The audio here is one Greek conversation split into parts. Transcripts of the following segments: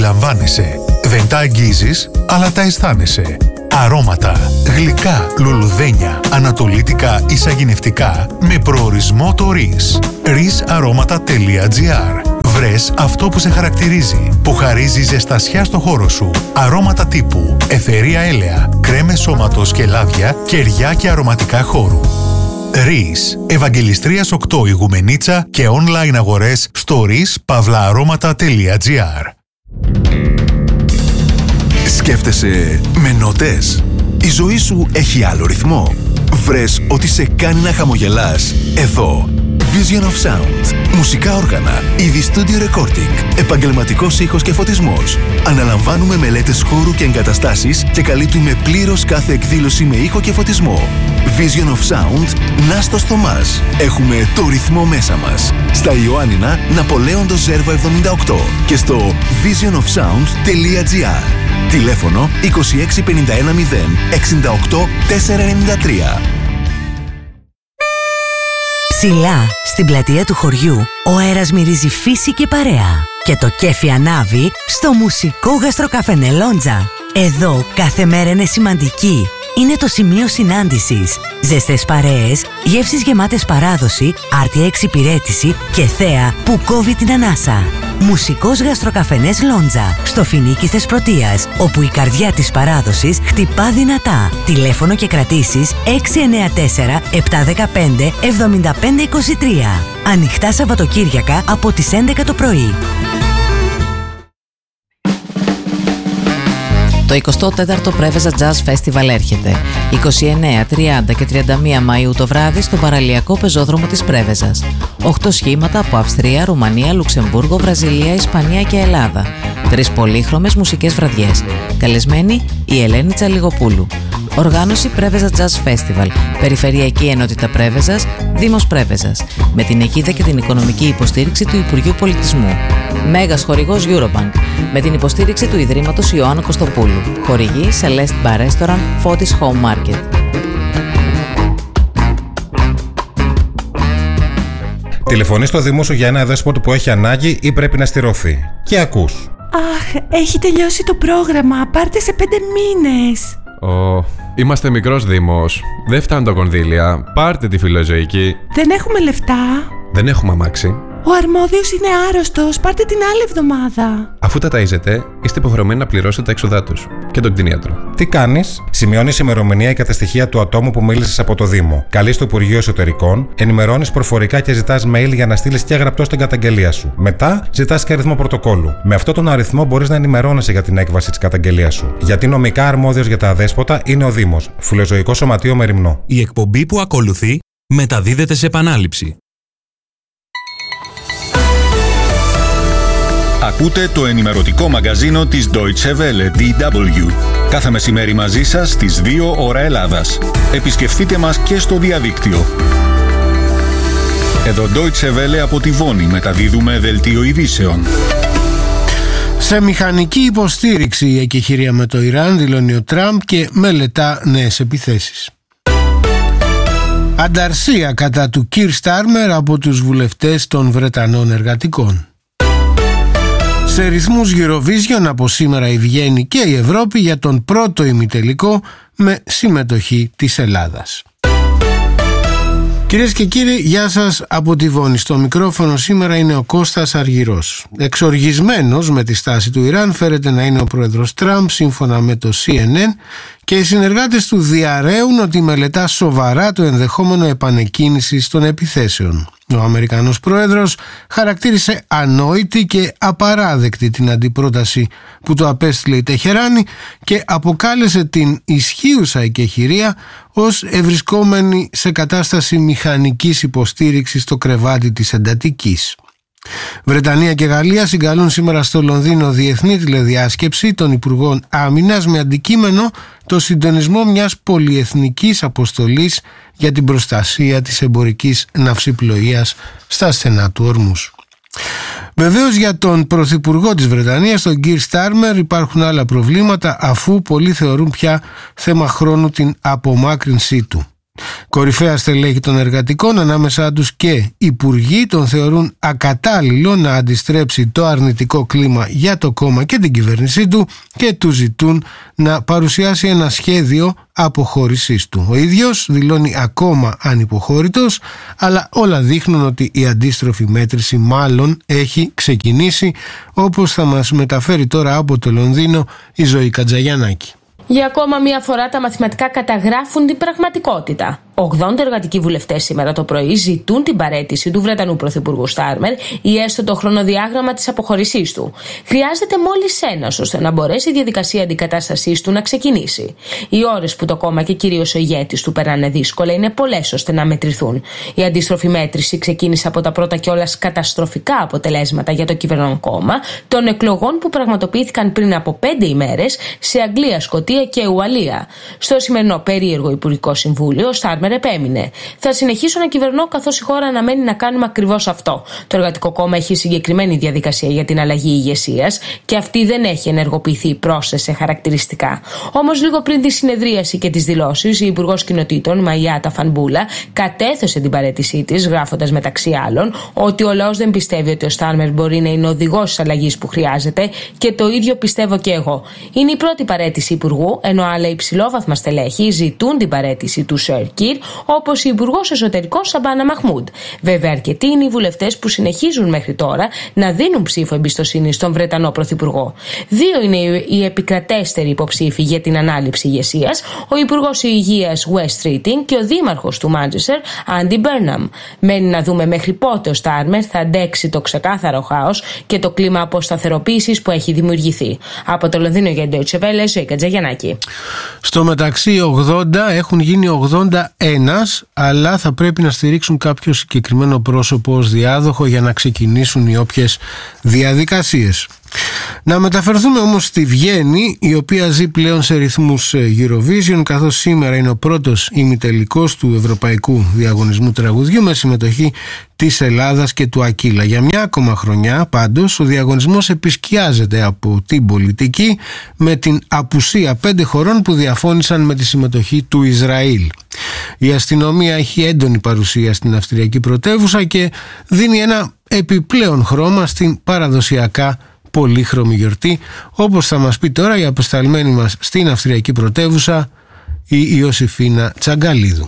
αντιλαμβάνεσαι. Δεν τα αγγίζεις, αλλά τα αισθάνεσαι. Αρώματα, γλυκά, λουλουδένια, ανατολίτικα ή σαγηνευτικά με προορισμό το RIS. risaroματα.gr. Βρες αυτό που σε χαρακτηρίζει, που χαρίζει ζεστασιά στο χώρο σου. Αρώματα τύπου αιθερία έλαια, κρέμες σώματος και λάδια, κεριά και αρωματικά χώρου. RIS. Ευαγγελιστρίας 8 Ιγουμενίτσα και online αγορές στο rispavlaaroματα.gr. Σκέφτεσαι με νότες? Η ζωή σου έχει άλλο ρυθμό? Βρες ότι σε κάνει να χαμογελάς εδώ. Vision of Sound. Μουσικά όργανα, είδη studio recording, επαγγελματικός ήχος και φωτισμός. Αναλαμβάνουμε μελέτες χώρου και εγκαταστάσεις και καλύπτουμε πλήρως κάθε εκδήλωση με ήχο και φωτισμό. Vision of Sound, Νάστος Θωμάς. Έχουμε το ρυθμό μέσα μας. Στα Ιωάννινα, Ναπολέοντος Ζέρβα 78 και στο visionofsound.gr. Τηλέφωνο 26 51 0 68 493. Ψηλά, στην πλατεία του χωριού, ο αέρας μυρίζει φύση και παρέα. Και το κέφι ανάβει στο μουσικό γαστροκαφενέ Λόντζα. Εδώ κάθε μέρα είναι σημαντική. Είναι το σημείο συνάντησης. Ζεστές παρέες, γεύσεις γεμάτες παράδοση, άρτια εξυπηρέτηση και θέα που κόβει την ανάσα. Μουσικός γαστροκαφενές Λόντζα, στο Φινίκι Θεσπρωτείας, όπου η καρδιά της παράδοσης χτυπά δυνατά. Τηλέφωνο και κρατήσεις 694 715 7523. Ανοιχτά Σαββατοκύριακα από τις 11 το πρωί. Το 24ο Πρέβεζα Jazz Festival έρχεται 29, 30 και 31 Μαΐου το βράδυ στον παραλιακό πεζόδρομο της Πρέβεζας. 8 σχήματα από Αυστρία, Ρουμανία, Λουξεμβούργο, Βραζιλία, Ισπανία και Ελλάδα. 3 πολύχρωμες μουσικές βραδιές. Καλεσμένη η Ελένη Τσαλιγοπούλου. Οργάνωση Πρέβεζα Jazz Festival, Περιφερειακή Ενότητα Πρέβεζας, Δήμος Πρέβεζας, με την αιγίδα και την οικονομική υποστήριξη του Υπουργείου Πολιτισμού. Μέγας χορηγός Eurobank, με την υποστήριξη του Ιδρύματος Ιωάννου Κωστοπούλου. Χορηγή Celeste Bar Restaurant, Φώτης Home Market. Τηλεφωνείς στο Δήμο σου για ένα δέσποτο που έχει ανάγκη ή πρέπει να στηρωθεί. Και ακούς. Αχ, έχει τελειώσει το πρόγραμμα. Πάρτε σε 5 μήνες. Είμαστε μικρός Δήμος. Δεν φτάνουν τα κονδύλια. Πάρτε τη φιλοζωική. Δεν έχουμε λεφτά. Δεν έχουμε αμάξι. Ο αρμόδιος είναι άρρωστος. Πάρτε την άλλη εβδομάδα. Αφού τα ταΐζετε, είστε υποχρεωμένοι να πληρώσετε τα έξοδά τους. Και τον κτηνίατρο. Τι κάνεις? Σημειώνεις ημερομηνία και τα στοιχεία του ατόμου που μίλησες από το Δήμο. Καλείς το Υπουργείο Εσωτερικών, ενημερώνεις προφορικά και ζητάς mail για να στείλεις και γραπτό την καταγγελία σου. Μετά ζητάς και αριθμό πρωτοκόλλου. Με αυτόν τον αριθμό μπορείς να ενημερώνεσαι για την έκβαση της καταγγελίας σου. Γιατί νομικά αρμόδιος για τα αδέσποτα είναι ο Δήμος. Φιλοζωικό Σωματείο Μεριμνό. Η εκπομπή που ακολουθεί μεταδίδεται σε επανάληψη. Ακούτε το ενημερωτικό μαγκαζίνο της Deutsche Welle, DW. Κάθε μεσημέρι μαζί σας στις 2 ώρα Ελλάδας. Επισκεφτείτε μας και στο διαδίκτυο. Εδώ Deutsche Welle από τη Βόνη μεταδίδουμε δελτίο ειδήσεων. Σε μηχανική υποστήριξη η εκεχηρία με το Ιράν, δηλώνει ο Τραμπ και μελετά νέες επιθέσεις. Ανταρσία κατά του Κίρ Στάρμερ από τους βουλευτές των Βρετανών εργατικών. Σε ρυθμούς Eurovision από σήμερα βγαίνει και η Ευρώπη για τον πρώτο ημιτελικό με συμμετοχή της Ελλάδας. Κυρίες και κύριοι, γεια σας από τη Βόνη. Στο μικρόφωνο σήμερα είναι ο Κώστας Αργυρός. Εξοργισμένος με τη στάση του Ιράν φέρεται να είναι ο πρόεδρος Τραμπ, σύμφωνα με το CNN, και οι συνεργάτες του διαρρέουν ότι μελετά σοβαρά το ενδεχόμενο επανεκκίνησης των επιθέσεων. Ο Αμερικανός πρόεδρος χαρακτήρισε ανόητη και απαράδεκτη την αντιπρόταση που του απέστειλε η Τεχεράνη και αποκάλεσε την ισχύουσα εκεχηρία ως ευρισκόμενη σε κατάσταση μηχανικής υποστήριξης στο κρεβάτι της εντατικής. Βρετανία και Γαλλία συγκαλούν σήμερα στο Λονδίνο διεθνή τηλεδιάσκεψη των Υπουργών Άμυνας με αντικείμενο το συντονισμό μιας πολυεθνικής αποστολής για την προστασία της εμπορικής ναυσιπλοείας στα στενά του Ορμούς. Βεβαίως για τον Πρωθυπουργό της Βρετανίας, τον Κίρ Στάρμερ, υπάρχουν άλλα προβλήματα, αφού πολλοί θεωρούν πια θέμα χρόνου την απομάκρυνσή του. Κορυφαία στελέχη των εργατικών, ανάμεσά τους και υπουργοί, τον θεωρούν ακατάλληλο να αντιστρέψει το αρνητικό κλίμα για το κόμμα και την κυβέρνησή του και του ζητούν να παρουσιάσει ένα σχέδιο αποχώρησής του. Ο ίδιος δηλώνει ακόμα ανυποχώρητος, αλλά όλα δείχνουν ότι η αντίστροφη μέτρηση μάλλον έχει ξεκινήσει, όπως θα μας μεταφέρει τώρα από το Λονδίνο η Ζωή Κατζαγιαννάκη. Για ακόμα μία φορά τα μαθηματικά καταγράφουν την πραγματικότητα. 80 εργατικοί βουλευτές σήμερα το πρωί ζητούν την παραίτηση του Βρετανού Πρωθυπουργού Στάρμερ ή έστω το χρονοδιάγραμμα της αποχωρησής του. Χρειάζεται μόλις ένας ώστε να μπορέσει η διαδικασία αντικατάστασής του να ξεκινήσει. Οι ώρες που το κόμμα και κυρίως ο ηγέτης του περνάνε δύσκολα είναι πολλές ώστε να μετρηθούν. Η αντίστροφη μέτρηση ξεκίνησε από τα πρώτα κιόλας καταστροφικά αποτελέσματα για το κυβερνών κόμμα των εκλογών που πραγματοποιήθηκαν πριν από 5 ημέρες σε Αγγλία, Σκωτία και Ουαλία. Στο σημερινό περίεργο Υπουργικό Συμβούλιο, επέμεινε. Θα συνεχίσω να κυβερνώ καθώς η χώρα αναμένει να κάνουμε ακριβώς αυτό. Το Εργατικό Κόμμα έχει συγκεκριμένη διαδικασία για την αλλαγή ηγεσίας και αυτή δεν έχει ενεργοποιηθεί πρόσθεσε χαρακτηριστικά. Όμως, λίγο πριν τη συνεδρίαση και τις δηλώσεις, η Υπουργός Κοινοτήτων, Μαϊάτα Φανμπούλα, κατέθεσε την παραίτησή της, γράφοντας μεταξύ άλλων ότι ο λαός δεν πιστεύει ότι ο Στάρμερ μπορεί να είναι οδηγός της αλλαγής που χρειάζεται και το ίδιο πιστεύω και εγώ. Είναι η πρώτη παραίτηση Υπουργού, ενώ άλλα υψηλόβαθμα στελέχη ζητούν την παραίτηση του Σερ Κιρ, όπως η Υπουργός Εσωτερικών Σαμπάνα Μαχμούντ. Βέβαια, αρκετοί είναι οι βουλευτές που συνεχίζουν μέχρι τώρα να δίνουν ψήφο εμπιστοσύνη στον Βρετανό Πρωθυπουργό. 2 είναι οι επικρατέστεροι υποψήφοι για την ανάληψη ηγεσίας, ο Υπουργός Υγείας Wes Streeting και ο Δήμαρχος του Μάντσεστερ, Άντι Μπέρναμ. Μένει να δούμε μέχρι πότε ο Στάρμερ θα αντέξει το ξεκάθαρο χάος και το κλίμα αποσταθεροποίησης που έχει δημιουργηθεί. Από το Λονδίνο για Deutsche Welle, Ζωή Κατζαγιαννάκη. Στο μεταξύ, 80 έχουν γίνει 81, αλλά θα πρέπει να στηρίξουν κάποιο συγκεκριμένο πρόσωπο ως διάδοχο για να ξεκινήσουν οι όποιες διαδικασίες. Να μεταφερθούμε όμως στη Βιέννη, η οποία ζει πλέον σε ρυθμούς Eurovision, καθώς σήμερα είναι ο πρώτος ημιτελικός του Ευρωπαϊκού Διαγωνισμού Τραγουδιού με συμμετοχή της Ελλάδας και του Ακύλα. Για μια ακόμα χρονιά πάντως ο διαγωνισμός επισκιάζεται από την πολιτική με την απουσία 5 χωρών που διαφώνησαν με τη συμμετοχή του Ισραήλ. Η αστυνομία έχει έντονη παρουσία στην αυστριακή πρωτεύουσα και δίνει ένα επιπλέον χρώμα στην παραδοσιακά πολύχρωμη γιορτή, όπως θα μας πει τώρα η αποσταλμένη μας στην αυστριακή πρωτεύουσα, η Ιωσήφινα Τσαγκαλίδου.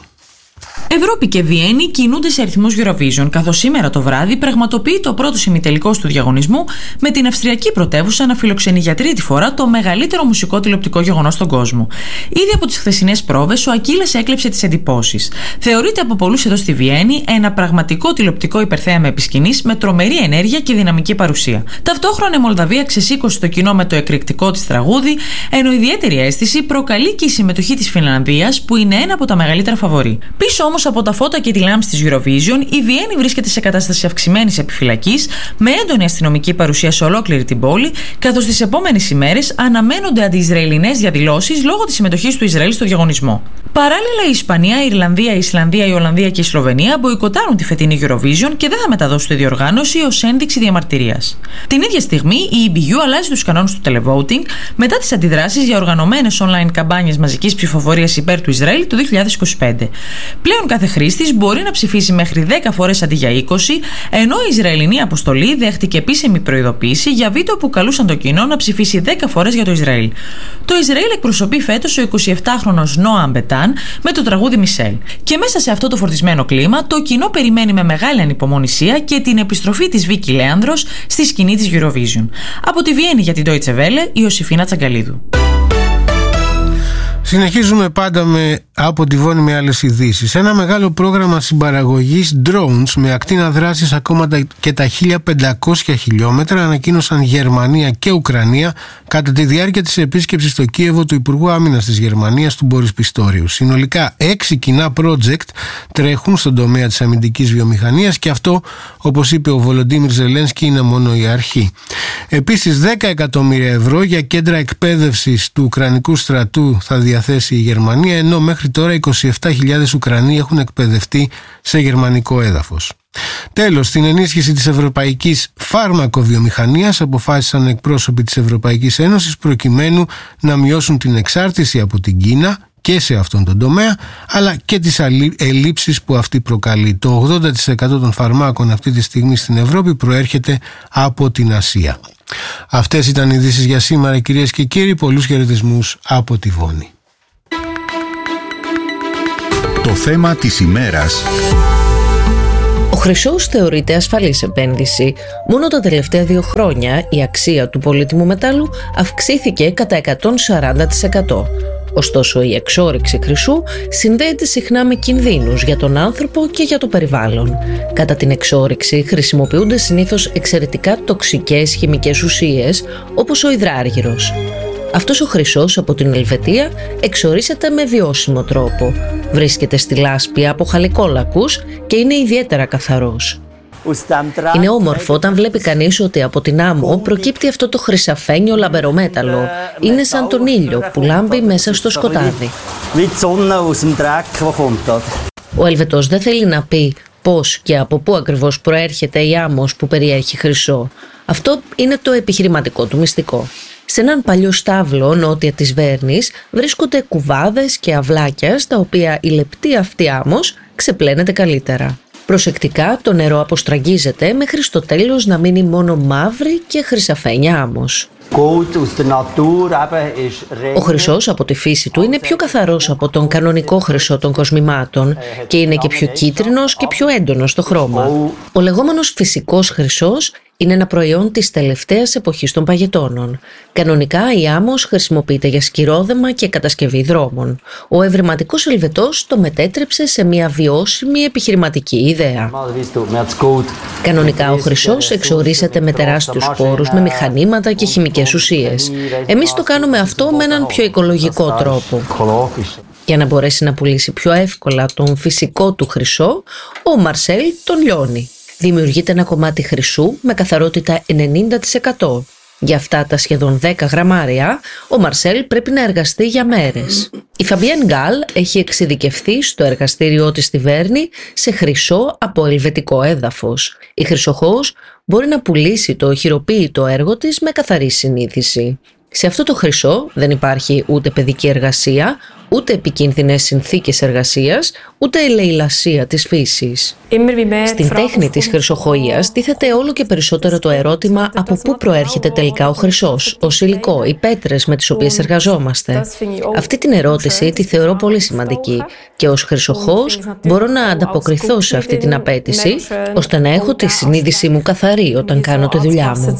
Ευρώπη και Βιέννη κινούνται σε αριθμούς Eurovision, καθώς σήμερα το βράδυ πραγματοποιείται ο πρώτος ημιτελικός του διαγωνισμού με την αυστριακή πρωτεύουσα να φιλοξενεί για τρίτη φορά το μεγαλύτερο μουσικό τηλεοπτικό γεγονός στον κόσμο. Ήδη από τις χθεσινές πρόβες, ο Ακύλας έκλεψε τις εντυπώσεις. Θεωρείται από πολλούς εδώ στη Βιέννη ένα πραγματικό τηλεοπτικό υπερθέαμα επισκηνής με τρομερή ενέργεια και δυναμική παρουσία. Ταυτόχρονα η Μολδαβία ξεσήκωσε το κοινό με το εκρηκτικό της τραγούδι, ενώ ιδιαίτερη αίσθηση προκαλεί και η συμμετοχή της Φινλανδίας, που είναι ένα από τα μεγαλύτερα φαβορί. Πίσω όμως από τα φώτα και τη λάμψη της Eurovision, η Βιέννη βρίσκεται σε κατάσταση αυξημένης επιφυλακής, με έντονη αστυνομική παρουσία σε ολόκληρη την πόλη, καθώς τις επόμενες ημέρες αναμένονται αντιισραηλινές διαδηλώσεις λόγω της συμμετοχής του Ισραήλ στο διαγωνισμό. Παράλληλα, η Ισπανία, η Ιρλανδία, η Ισλανδία, η Ολλανδία και η Σλοβενία μποϊκοτάρουν τη φετινή Eurovision και δεν θα μεταδώσουν τη διοργάνωση ως ένδειξη διαμαρτυρίας. Την ίδια στιγμή, η EBU αλλάζει τους κανόνες του televoting μετά τις αντιδράσεις για οργανωμένες online καμπάνιες μαζικής ψηφοφορίας υπέρ του Ισραήλ το 2025. Πλέον κάθε χρήστης μπορεί να ψηφίσει μέχρι 10 φορές αντί για 20, ενώ η Ισραηλινή αποστολή δέχτηκε επίσημη προειδοποίηση για βίντεο που καλούσαν το κοινό να ψηφίσει 10 φορές για το Ισραήλ. Το Ισραήλ εκπροσωπεί φέτος ο 27χρονος Νόα Αμπετάν με το τραγούδι Μισελ. Και μέσα σε αυτό το φορτισμένο κλίμα, το κοινό περιμένει με μεγάλη ανυπομονησία και την επιστροφή της Βίκη Λέανδρος στη σκηνή της Eurovision. Από τη Βιέννη για την Deutsche Welle, η Ιωσήφινα Τσαγκαλίδου. Συνεχίζουμε πάντα από τη Βόνη με άλλες ειδήσεις. Ένα μεγάλο πρόγραμμα συμπαραγωγής drones με ακτίνα δράσης ακόμα και τα 1500 χιλιόμετρα ανακοίνωσαν Γερμανία και Ουκρανία κατά τη διάρκεια της επίσκεψης στο Κίεβο του Υπουργού Άμυνας της Γερμανίας, του Μπόρις Πιστόριου. Συνολικά 6 κοινά project τρέχουν στον τομέα της αμυντικής βιομηχανίας και αυτό, όπως είπε ο Βολοντίμιρ Ζελένσκι, είναι μόνο η αρχή. Επίσης 10 εκατομμύρια ευρώ για κέντρα εκπαίδευσης του Ουκρανικού στρατού θα διαθέσει η Γερμανία, ενώ μέχρι τώρα 27.000 Ουκρανοί έχουν εκπαιδευτεί σε γερμανικό έδαφος. Τέλος, στην ενίσχυση της ευρωπαϊκής φάρμακοβιομηχανίας αποφάσισαν εκπρόσωποι της Ευρωπαϊκής Ένωσης προκειμένου να μειώσουν την εξάρτηση από την Κίνα και σε αυτόν τον τομέα, αλλά και τις ελλείψεις που αυτή προκαλεί. Το 80% των φαρμάκων αυτή τη στιγμή στην Ευρώπη προέρχεται από την Ασία. Αυτές ήταν οι ειδήσεις για σήμερα, κυρίες και κύριοι. Πολλούς χαιρετισμούς από τη Βόνη. Το θέμα της ημέρας. Ο χρυσός θεωρείται ασφαλής επένδυση. Μόνο τα τελευταία 2 χρόνια η αξία του πολύτιμου μετάλλου αυξήθηκε κατά 140%. Ωστόσο, η εξόρυξη χρυσού συνδέεται συχνά με κινδύνους για τον άνθρωπο και για το περιβάλλον. Κατά την εξόρυξη χρησιμοποιούνται συνήθως εξαιρετικά τοξικές χημικές ουσίες, όπως ο υδράργυρος. Αυτός ο χρυσός από την Ελβετία εξορίσεται με βιώσιμο τρόπο. Βρίσκεται στη λάσπη από χαλικόλακους και είναι ιδιαίτερα καθαρός. Είναι όμορφο όταν βλέπει κανείς ότι από την άμμο προκύπτει αυτό το χρυσαφένιο λαμπερομέταλλο. Είναι σαν τον ήλιο που λάμπει μέσα στο σκοτάδι. Ο Ελβετός δεν θέλει να πει πώς και από πού ακριβώς προέρχεται η άμμος που περιέχει χρυσό. Αυτό είναι το επιχειρηματικό του μυστικό. Σε έναν παλιό στάβλο νότια της Βέρνης βρίσκονται κουβάδες και αυλάκια στα οποία η λεπτή αυτή άμμος ξεπλένεται καλύτερα. Προσεκτικά το νερό αποστραγγίζεται μέχρι στο τέλος να μείνει μόνο μαύρη και χρυσαφένια άμμος. Ο χρυσός από τη φύση του είναι πιο καθαρός από τον κανονικό χρυσό των κοσμημάτων και είναι και πιο κίτρινος και πιο έντονος στο χρώμα. Ο λεγόμενος φυσικός χρυσός είναι ένα προϊόν της τελευταίας εποχής των παγετώνων. Κανονικά η άμμος χρησιμοποιείται για σκυρόδεμα και κατασκευή δρόμων. Ο ευρηματικός Ελβετός το μετέτρεψε σε μια βιώσιμη επιχειρηματική ιδέα. Κανονικά ο χρυσός εξορίσεται με τεράστιους πόρους, με μηχανήματα και χημικές ουσίες. Εμείς το κάνουμε αυτό με έναν πιο οικολογικό τρόπο. Για να μπορέσει να πουλήσει πιο εύκολα τον φυσικό του χρυσό, ο Μαρσέλ τον λιώνει. Δημιουργείται ένα κομμάτι χρυσού με καθαρότητα 90%. Για αυτά τα σχεδόν 10 γραμμάρια, ο Μαρσέλ πρέπει να εργαστεί για μέρες. Η Φαμπιέν Γκάλ έχει εξειδικευθεί στο εργαστήριό της στη Βέρνη σε χρυσό από ελβετικό έδαφος. Η χρυσοχώος μπορεί να πουλήσει το οχυροποίητο έργο της με καθαρή συνείδηση. Σε αυτό το χρυσό δεν υπάρχει ούτε παιδική εργασία, ούτε επικίνδυνες συνθήκες εργασίας, ούτε ελεηλασία της φύσης. Στην τέχνη της χρυσοχοΐας τίθεται όλο και περισσότερο το ερώτημα από πού προέρχεται τελικά ο χρυσός, ως υλικό, οι πέτρες με τις οποίες εργαζόμαστε. Αυτή την ερώτηση τη θεωρώ πολύ σημαντική και ως χρυσοχώος μπορώ να ανταποκριθώ σε αυτή την απέτηση, ώστε να έχω τη συνείδησή μου καθαρή όταν κάνω τη δουλειά μου.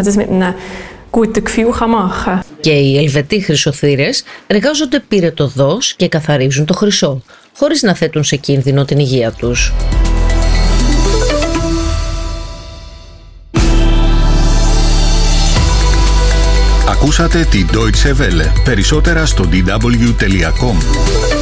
Και οι Ελβετοί χρυσοθύρες εργάζονται πυρετωδώς και καθαρίζουν το χρυσό, χωρίς να θέτουν σε κίνδυνο την υγεία τους. Ακούσατε τη Deutsche Welle. Περισσότερα στο dw.com.